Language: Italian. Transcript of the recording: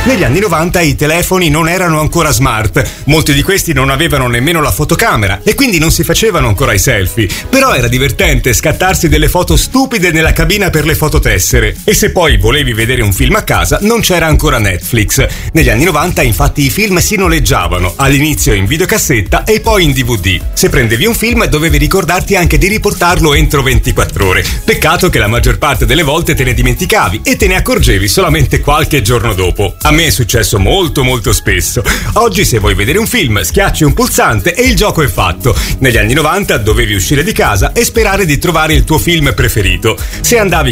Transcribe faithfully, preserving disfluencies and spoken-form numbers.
Negli anni novanta i telefoni non erano ancora smart, molti di questi non avevano nemmeno la fotocamera e quindi non si facevano ancora i selfie, però era divertente scattarsi delle foto stupide nella cabina per le fototessere. E se poi volevi vedere un film a casa non c'era ancora Netflix. Negli anni novanta infatti i film si noleggiavano, all'inizio in videocassetta e poi in D V D. Se prendevi un film dovevi ricordarti anche di riportarlo entro ventiquattro ore. Peccato che la maggior parte delle volte te ne dimenticavi e te ne accorgevi solamente qualche giorno dopo. A me è successo molto molto spesso. Oggi se vuoi vedere un film schiacci un pulsante e il gioco è fatto. Negli anni novanta dovevi uscire di casa e sperare di trovare il tuo film preferito. Se andavi